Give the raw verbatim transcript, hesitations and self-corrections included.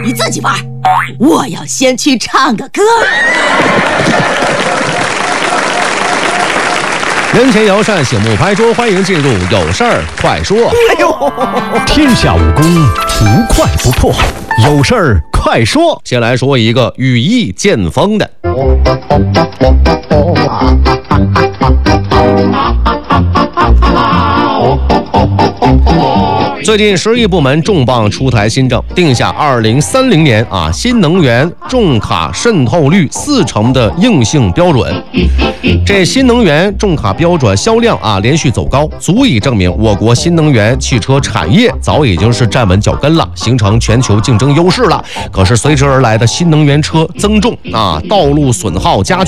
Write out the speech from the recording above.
你自己玩，我要先去唱个歌。 人前摇扇，醒目拍桌，欢迎进入有事儿快说。 哎呦，天下武功除快不破，有事儿快说。 先来说一个羽翼渐丰的。最近十亿部门重磅出台新政，定下二零三零年啊新能源重卡渗透率四成的硬性标准。这新能源重卡标准销量啊连续走高，足以证明我国新能源汽车产业早已经是站稳脚跟了，形成全球竞争优势了。可是随之而来的新能源车增重啊，道路损耗加剧。